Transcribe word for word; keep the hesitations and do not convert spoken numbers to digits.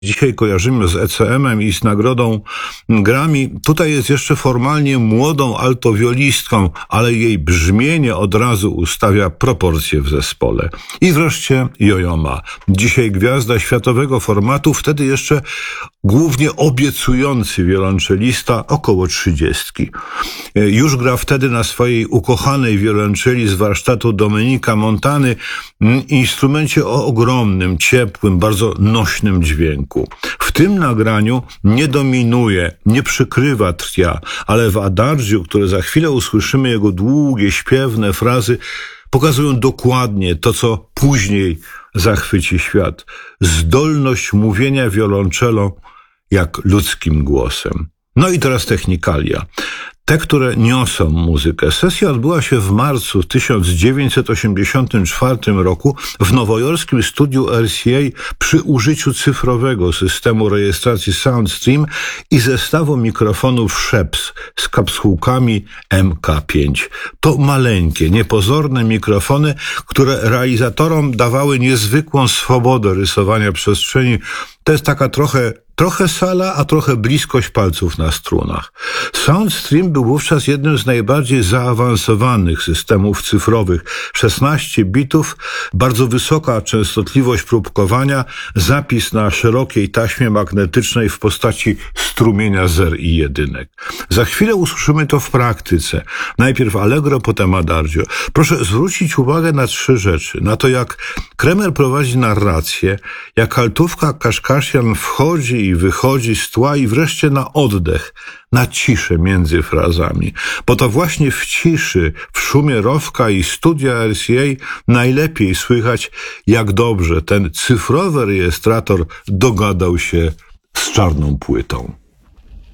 dzisiaj kojarzymy z E C M-em i z nagrodą Grammy. Tutaj jest jeszcze formalnie młodą altowiolistką, ale jej brzmienie od razu ustawia proporcje w zespole. I wreszcie Yo-Yo Ma. Dzisiaj gwiazda światowego formatu, wtedy jeszcze głównie obiecujący wiolonczelista, około trzydziestki. Już gra wtedy na swojej ukochanej wiolonczeli z warsztatu Domenica Montany, instrumencie o ogromnym, ciepłym, bardzo nośnym dźwięku. W tym nagraniu nie dominuje, nie przykrywa tria, ale w adagiu, które za chwilę usłyszymy, jego długie, śpiewne frazy pokazują dokładnie to, co później zachwyci świat. Zdolność mówienia wiolonczelą jak ludzkim głosem. No i teraz technikalia. Te, które niosą muzykę. Sesja odbyła się w marcu tysiąc dziewięćset osiemdziesiątym czwartym roku w nowojorskim studiu R C A przy użyciu cyfrowego systemu rejestracji SoundStream i zestawu mikrofonów Sheps z kapsułkami M K pięć. To maleńkie, niepozorne mikrofony, które realizatorom dawały niezwykłą swobodę rysowania przestrzeni. To jest taka trochę Trochę sala, a trochę bliskość palców na strunach. SoundStream był wówczas jednym z najbardziej zaawansowanych systemów cyfrowych. szesnaście bitów, bardzo wysoka częstotliwość próbkowania, zapis na szerokiej taśmie magnetycznej w postaci strumienia zer i jedynek. Za chwilę usłyszymy to w praktyce. Najpierw allegro, potem adagio. Proszę zwrócić uwagę na trzy rzeczy. Na to, jak Kremer prowadzi narrację, jak altówka Kaszkasian wchodzi i wychodzi z tła i wreszcie na oddech, na ciszę między frazami. Bo to właśnie w ciszy, w szumie rowka i studia R C A najlepiej słychać, jak dobrze ten cyfrowy rejestrator dogadał się z czarną płytą.